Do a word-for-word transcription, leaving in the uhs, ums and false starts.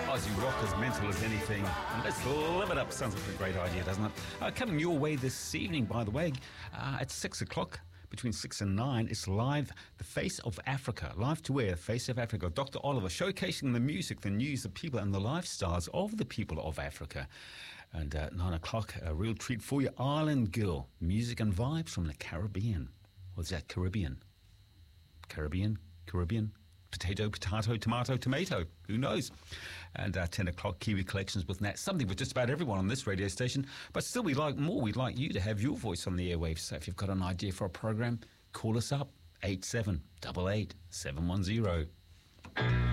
Aussie rock as mental as anything. And let's live it up. Sounds like a great idea, doesn't it? Uh, coming your way this evening, by the way, uh, at six o'clock, between six and nine, it's live, The Face of Africa. Live to Air, Face of Africa. Doctor Oliver showcasing the music, the news, the people, and the lifestyles of the people of Africa. And at nine o'clock, a real treat for you, Island Girl. Music and vibes from the Caribbean. What's that, Caribbean? Caribbean? Caribbean? Potato, potato, tomato, tomato. Who knows? And uh, ten o'clock, Kiwi Collections with Nat. Something for just about everyone on this radio station. But still, we'd like more. We'd like you to have your voice on the airwaves. So if you've got an idea for a program, call us up. eight seven eight eight, seven one zero.